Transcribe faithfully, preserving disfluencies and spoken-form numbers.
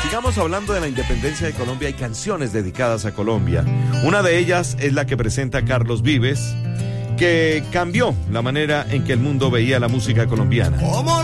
Sigamos hablando de la independencia de Colombia y canciones dedicadas a Colombia. Una de ellas es la que presenta Carlos Vives, que cambió la manera en que el mundo veía la música colombiana.